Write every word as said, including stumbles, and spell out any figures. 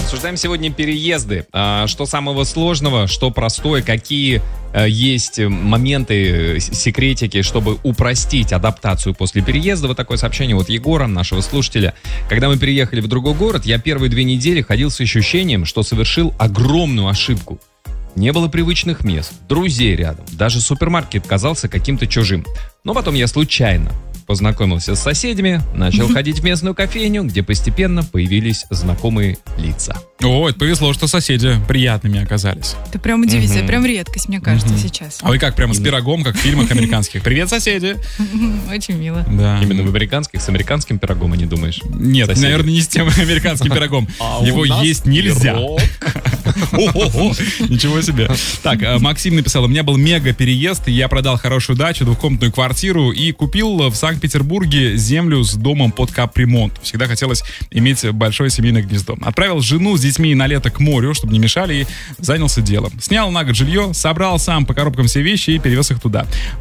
Обсуждаем сегодня переезды. А, что самого сложного, что простое, какие а, есть моменты, секретики, чтобы упростить адаптацию после переезда. Вот такое сообщение от Егора, нашего слушателя. Когда мы переехали в другой город, я первые две недели ходил с ощущением, что совершил огромную ошибку. Не было привычных мест, друзей рядом, даже супермаркет казался каким-то чужим. Но потом я случайно познакомился с соседями, начал ходить в местную кофейню, где постепенно появились знакомые лица. О, это повезло, что соседи приятными оказались. Это прям удивительно, Мгм. прям редкость, мне кажется, Мгм. сейчас. Ой, как прямо с пирогом, как в фильмах американских. Привет, соседи! Очень мило. Да. Именно в американских, с американским пирогом, а не думаешь? Нет, Соседи. наверное, не с тем американским пирогом. А Его у нас есть нельзя. пирог. О-о-о, ничего себе. Так, э, Максим написал, у меня был мега переезд, и я продал хорошую дачу, двухкомнатную квартиру и купил в Санкт-Петербурге землю с домом под капремонт. Всегда хотелось иметь большое семейное гнездо. Отправил жену с детьми на лето к морю, чтобы не мешали, и занялся делом. Снял на год жилье, собрал сам по коробкам все вещи и перевез их туда.